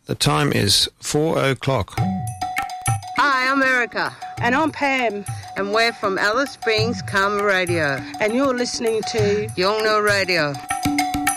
The time is 4 o'clock. Hi, I'm Erica. And I'm Pam. And we're from Alice Springs Karma Radio. And you're listening to Yolngu Radio.